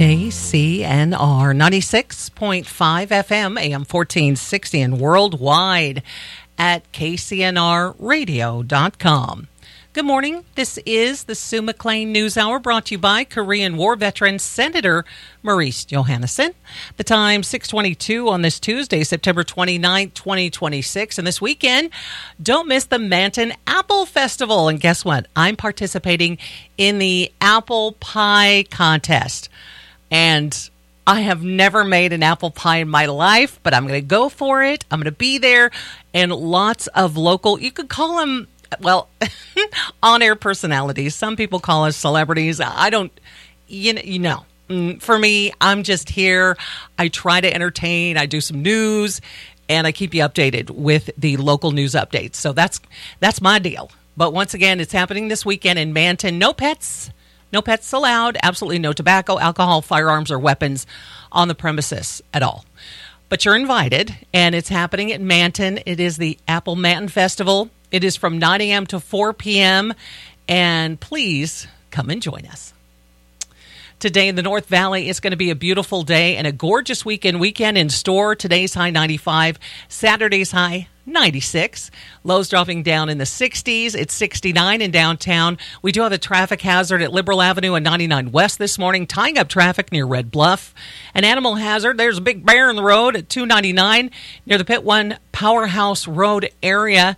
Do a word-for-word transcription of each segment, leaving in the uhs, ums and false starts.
K C N R ninety-six point five F M, A M fourteen sixty, and worldwide at K C N R radio dot com. Good morning. This is the Sue McLean News Hour, brought to you by Korean War veteran Senator Maurice Johannesson. The time six twenty-two on this Tuesday, September twenty-ninth, twenty twenty-six. And this weekend, don't miss the Manton Apple Festival. And guess what? I'm participating in the apple pie contest. And I have never made an apple pie in my life, but I'm going to go for it. I'm going to be there. And lots of local, you could call them, well, on-air personalities. Some people call us celebrities. I don't, you know, you know, for me, I'm just here. I try to entertain. I do some news, and I keep you updated with the local news updates. So that's that's my deal. But once again, it's happening this weekend in Manton. No pets. No pets allowed. Absolutely no tobacco, alcohol, firearms, or weapons on the premises at all. But you're invited, and it's happening at Manton. It is the Apple Manton Festival. It is from nine a.m. to four p.m., and please come and join us. Today in the North Valley, it's going to be a beautiful day and a gorgeous weekend weekend in store. Today's high ninety-five, Saturday's high ninety-six. Lows dropping down in the sixties. It's sixty-nine in downtown. We do have a traffic hazard at Liberal Avenue and ninety-nine West this morning, tying up traffic near Red Bluff. An animal hazard. There's a big bear in the road at two ninety-nine near the Pit One Powerhouse Road area.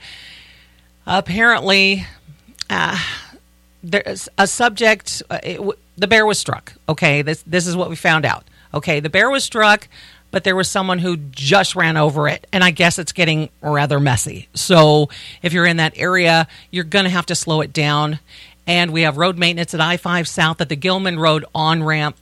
Apparently, uh, there's a subject, uh, it w- the bear was struck. Okay, this this is what we found out. Okay, the bear was struck, but there was someone who just ran over it, and I guess it's getting rather messy. So if you're in that area, you're going to have to slow it down. And we have road maintenance at I five South at the Gilman Road on-ramp.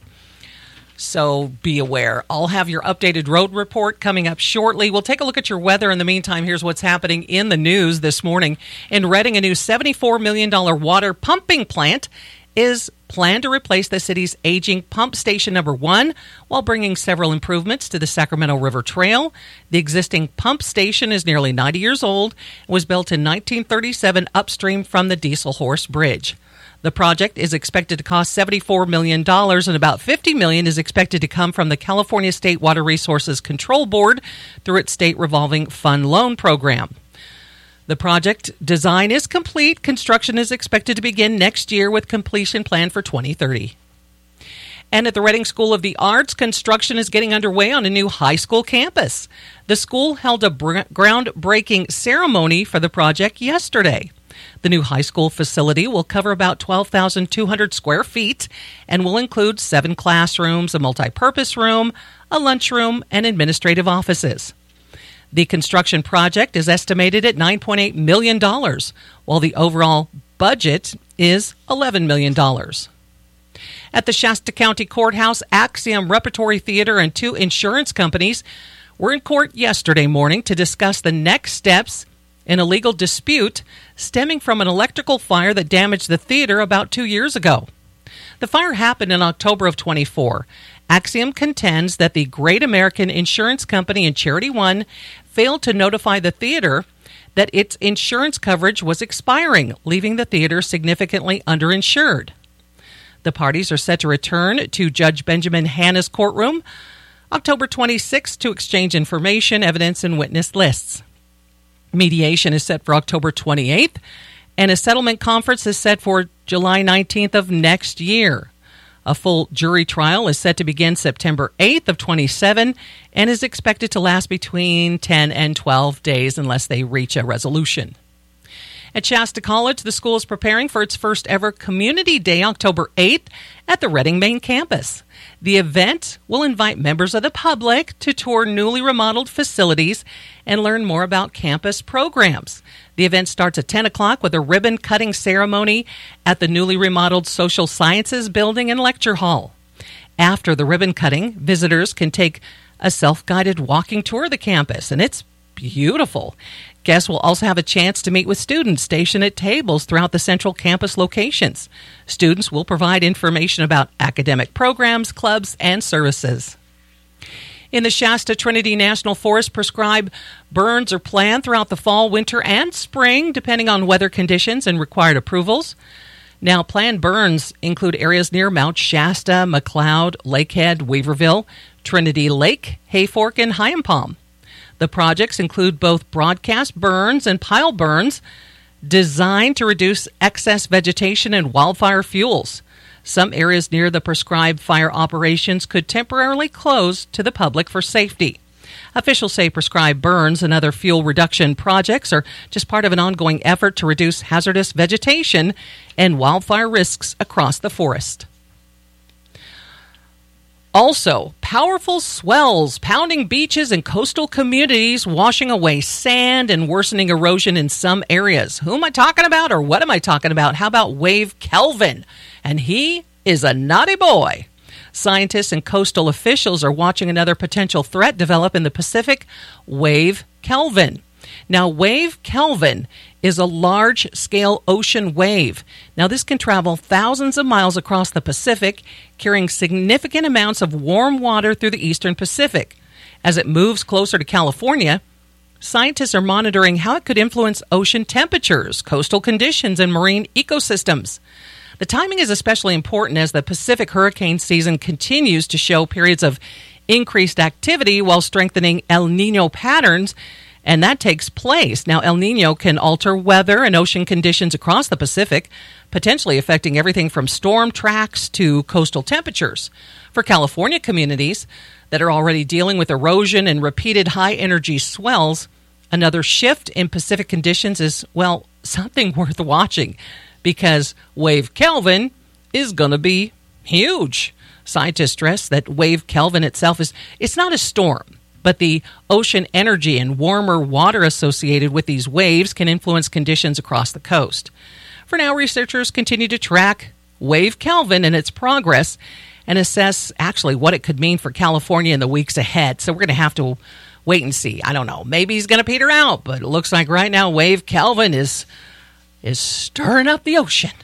So be aware. I'll have your updated road report coming up shortly. We'll take a look at your weather. In the meantime, here's what's happening in the news this morning. In Reading, a new seventy-four million dollars water pumping plant is planned to replace the city's aging pump station number one while bringing several improvements to the Sacramento River Trail. The existing pump station is nearly ninety years old and was built in nineteen thirty-seven upstream from the Diesel Horse Bridge. The project is expected to cost seventy-four million dollars, and about fifty million dollars is expected to come from the California State Water Resources Control Board through its state revolving fund loan program. The project design is complete. Construction is expected to begin next year with completion planned for twenty thirty. And at the Reading School of the Arts, construction is getting underway on a new high school campus. The school held a br- groundbreaking ceremony for the project yesterday. The new high school facility will cover about twelve thousand two hundred square feet and will include seven classrooms, a multi-purpose room, a lunchroom, and administrative offices. The construction project is estimated at nine point eight million dollars, while the overall budget is eleven million dollars. At the Shasta County Courthouse, Axiom Repertory Theater and two insurance companies were in court yesterday morning to discuss the next steps in a legal dispute stemming from an electrical fire that damaged the theater about two years ago. The fire happened in October of twenty-four. Axiom contends that the Great American Insurance Company and Charity One failed to notify the theater that its insurance coverage was expiring, leaving the theater significantly underinsured. The parties are set to return to Judge Benjamin Hanna's courtroom October twenty-sixth to exchange information, evidence, and witness lists. Mediation is set for October twenty-eighth, and a settlement conference is set for July nineteenth of next year. A full jury trial is set to begin September eighth of twenty-seven and is expected to last between ten and twelve days unless they reach a resolution. At Shasta College, the school is preparing for its first ever Community Day, October eighth, at the Reading main campus. The event will invite members of the public to tour newly remodeled facilities and learn more about campus programs. The event starts at ten o'clock with a ribbon-cutting ceremony at the newly remodeled Social Sciences Building and Lecture Hall. After the ribbon cutting, visitors can take a self-guided walking tour of the campus, and it's beautiful. Guests will also have a chance to meet with students stationed at tables throughout the central campus locations. Students will provide information about academic programs, clubs, and services. In the Shasta Trinity National Forest, prescribed burns are planned throughout the fall, winter, and spring, depending on weather conditions and required approvals. Now, planned burns include areas near Mount Shasta, McLeod, Lakehead, Weaverville, Trinity Lake, Hayfork, and Hyampalm. The projects include both broadcast burns and pile burns designed to reduce excess vegetation and wildfire fuels. Some areas near the prescribed fire operations could temporarily close to the public for safety. Officials say prescribed burns and other fuel reduction projects are just part of an ongoing effort to reduce hazardous vegetation and wildfire risks across the forest. Also, powerful swells pounding beaches and coastal communities, washing away sand and worsening erosion in some areas. Who am I talking about, or what am I talking about? How about Wave Kelvin? And he is a naughty boy. Scientists and coastal officials are watching another potential threat develop in the Pacific, Wave Kelvin. Now, Wave Kelvin is a large-scale ocean wave. Now, this can travel thousands of miles across the Pacific, carrying significant amounts of warm water through the eastern Pacific. As it moves closer to California, scientists are monitoring how it could influence ocean temperatures, coastal conditions, and marine ecosystems. The timing is especially important as the Pacific hurricane season continues to show periods of increased activity while strengthening El Nino patterns, and that takes place. Now, El Nino can alter weather and ocean conditions across the Pacific, potentially affecting everything from storm tracks to coastal temperatures. For California communities that are already dealing with erosion and repeated high-energy swells, another shift in Pacific conditions is, well, something worth watching, because Wave Kelvin is going to be huge. Scientists stress that Wave Kelvin itself is it's not a storm, but the ocean energy and warmer water associated with these waves can influence conditions across the coast. For now, researchers continue to track Wave Kelvin and its progress and assess actually what it could mean for California in the weeks ahead. So we're going to have to wait and see. I don't know. Maybe he's going to peter out, but it looks like right now Wave Kelvin is is stirring up the ocean.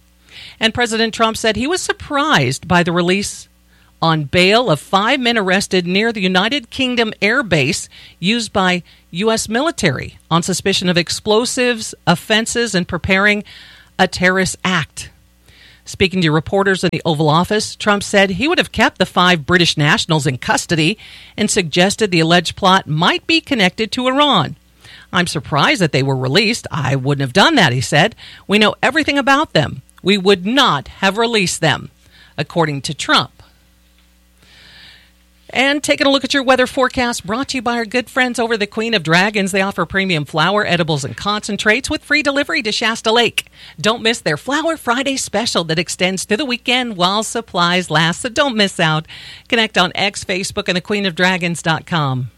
And President Trump said he was surprised by the release on bail of five men arrested near the United Kingdom Air Base used by U S military on suspicion of explosives, offenses, and preparing a terrorist act. Speaking to reporters in the Oval Office, Trump said he would have kept the five British nationals in custody and suggested the alleged plot might be connected to Iran. I'm surprised that they were released. I wouldn't have done that, he said. We know everything about them. We would not have released them, according to Trump. And taking a look at your weather forecast, brought to you by our good friends over the Queen of Dragons. They offer premium flour, edibles, and concentrates with free delivery to Shasta Lake. Don't miss their Flower Friday special that extends to the weekend while supplies last, so don't miss out. Connect on X, Facebook, and the queen of dragons dot com.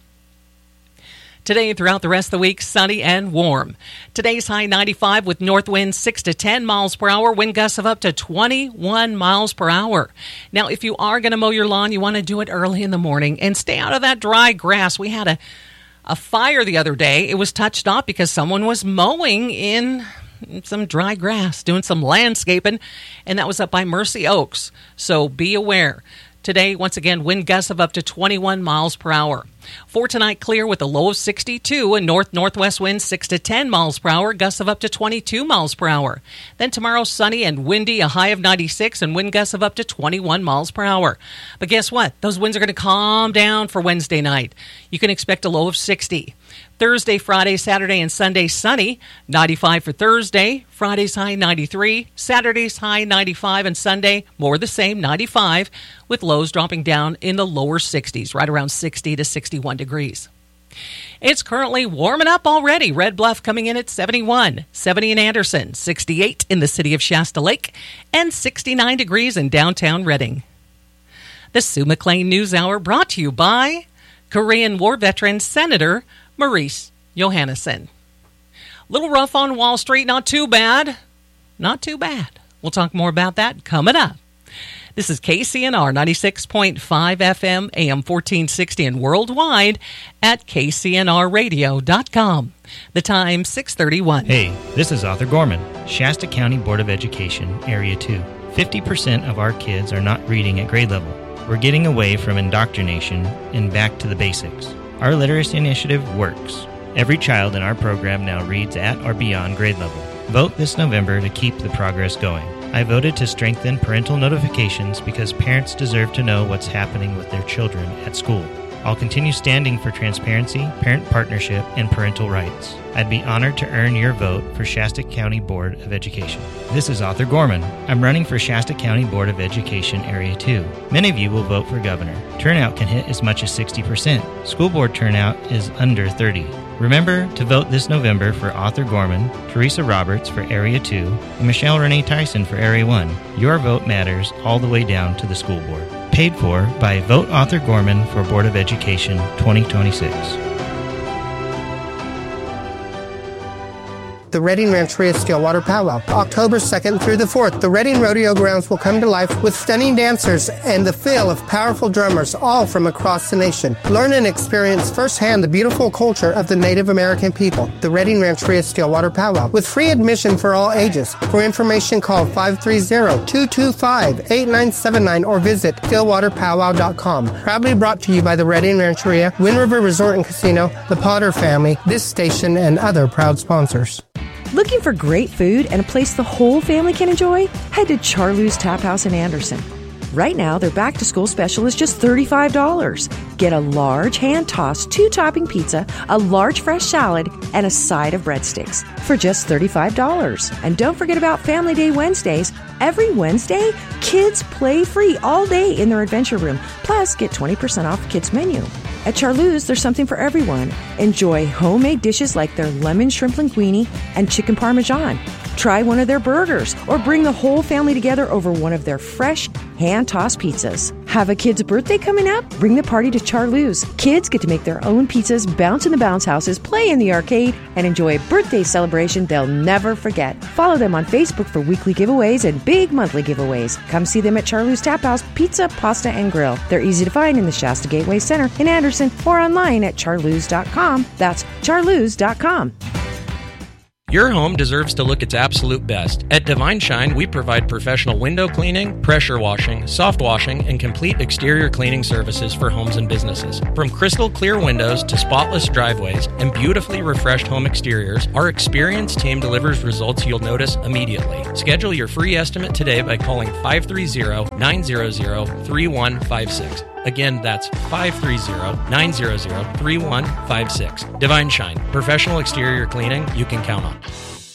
Today and throughout the rest of the week, sunny and warm. Today's high ninety-five with north winds six to ten miles per hour, wind gusts of up to twenty-one miles per hour. Now, if you are going to mow your lawn, you want to do it early in the morning and stay out of that dry grass. We had a, a fire the other day. It was touched off because someone was mowing in some dry grass, doing some landscaping, and that was up by Mercy Oaks. So be aware. Today, once again, wind gusts of up to twenty-one miles per hour. For tonight, clear with a low of sixty-two and north-northwest winds six to ten miles per hour, gusts of up to twenty-two miles per hour. Then tomorrow, sunny and windy, a high of ninety-six and wind gusts of up to twenty-one miles per hour. But guess what? Those winds are going to calm down for Wednesday night. You can expect a low of sixty. Thursday, Friday, Saturday, and Sunday, sunny. ninety-five for Thursday. Friday's high, ninety-three. Saturday's high, ninety-five. And Sunday, more the same, ninety-five, with lows dropping down in the lower sixties, right around sixty to sixty-one degrees. It's currently warming up already. Red Bluff coming in at seventy-one. seventy in Anderson. sixty-eight in the city of Shasta Lake. And sixty-nine degrees in downtown Redding. The Sue McLean News Hour brought to you by Korean War veteran Senator Maurice Johannesson. Little rough on Wall Street, not too bad. Not too bad. We'll talk more about that coming up. This is K C N R ninety-six point five F M, A M fourteen sixty, and worldwide at K C N R radio dot com. The time, six thirty-one. Hey, this is Arthur Gorman, Shasta County Board of Education, Area two. fifty percent of our kids are not reading at grade level. We're getting away from indoctrination and back to the basics. Our literacy initiative works. Every child in our program now reads at or beyond grade level. Vote this November to keep the progress going. I voted to strengthen parental notifications because parents deserve to know what's happening with their children at school. I'll continue standing for transparency, parent partnership, and parental rights. I'd be honored to earn your vote for Shasta County Board of Education. This is Arthur Gorman. I'm running for Shasta County Board of Education Area two. Many of you will vote for governor. Turnout can hit as much as sixty percent. School board turnout is under thirty. Remember to vote this November for Arthur Gorman, Teresa Roberts for Area two, and Michelle Renee Tyson for Area one. Your vote matters all the way down to the school board. Paid for by Vote Arthur Gorman for Board of Education twenty twenty-six. The Redding Rancheria Stillwater Powwow. October second through the fourth, the Redding Rodeo Grounds will come to life with stunning dancers and the feel of powerful drummers, all from across the nation. Learn and experience firsthand the beautiful culture of the Native American people. The Redding Rancheria Stillwater Powwow, with free admission for all ages. For information, call five three zero, two two five, eight nine seven nine or visit stillwater powwow dot com. Proudly brought to you by the Redding Rancheria, Wind River Resort and Casino, the Potter family, this station, and other proud sponsors. Looking for great food and a place the whole family can enjoy? Head to Charlou's Tap House in Anderson. Right now, their back-to-school special is just thirty-five dollars. Get a large hand-tossed two-topping pizza, a large fresh salad, and a side of breadsticks for just thirty-five dollars. And don't forget about Family Day Wednesdays. Every Wednesday, kids play free all day in their adventure room. Plus, get twenty percent off the kids' menu. At Charlou's, there's something for everyone. Enjoy homemade dishes like their lemon shrimp linguine and chicken parmesan. Try one of their burgers or bring the whole family together over one of their fresh hand-tossed pizzas. Have a kid's birthday coming up? Bring the party to Charlou's. Kids get to make their own pizzas, bounce in the bounce houses, play in the arcade, and enjoy a birthday celebration they'll never forget. Follow them on Facebook for weekly giveaways and big monthly giveaways. Come see them at Charlou's Tap House Pizza, Pasta, and Grill. They're easy to find in the Shasta Gateway Center in Anderson or online at charloos dot com. That's charloos dot com. Your home deserves to look its absolute best. At Divine Shine, we provide professional window cleaning, pressure washing, soft washing, and complete exterior cleaning services for homes and businesses. From crystal clear windows to spotless driveways and beautifully refreshed home exteriors, our experienced team delivers results you'll notice immediately. Schedule your free estimate today by calling five three zero, nine zero zero, three one five six. Again, that's five three zero, nine zero zero, three one five six. Divine Shine, professional exterior cleaning you can count on.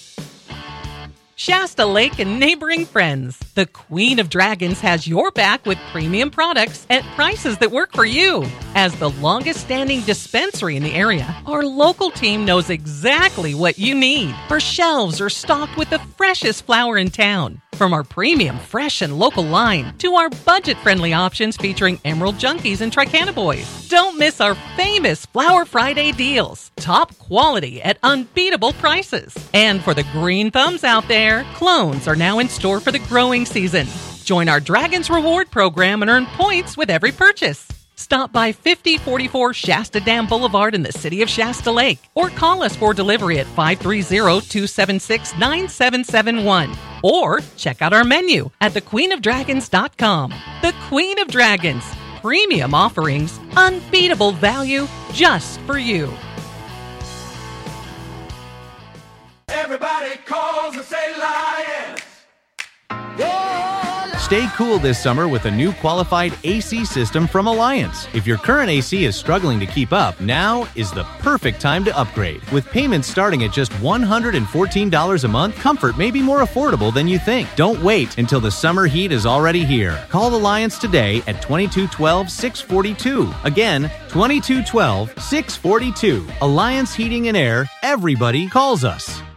Shasta Lake and neighboring friends, the Queen of Dragons has your back with premium products at prices that work for you. As the longest-standing dispensary in the area, our local team knows exactly what you need. Our shelves are stocked with the freshest flower in town. From our premium, fresh, and local line to our budget-friendly options featuring Emerald Junkies and Tricana Boys. Don't miss our famous Flower Friday deals. Top quality at unbeatable prices. And for the green thumbs out there, clones are now in store for the growing season. Join our Dragons Reward program and earn points with every purchase. Stop by fifty forty-four Shasta Dam Boulevard in the city of Shasta Lake or call us for delivery at five three zero, two seven six, nine seven seven one or check out our menu at the queen of dragons dot com. The Queen of Dragons. Premium offerings, unbeatable value just for you. Everybody calls and say Lions. Stay cool this summer with a new qualified A C system from Alliance. If your current A C is struggling to keep up, now is the perfect time to upgrade. With payments starting at just one hundred fourteen dollars a month, comfort may be more affordable than you think. Don't wait until the summer heat is already here. Call Alliance today at twenty-two twelve, six forty-two. Again, twenty-two twelve, six forty-two. Alliance Heating and Air. Everybody calls us.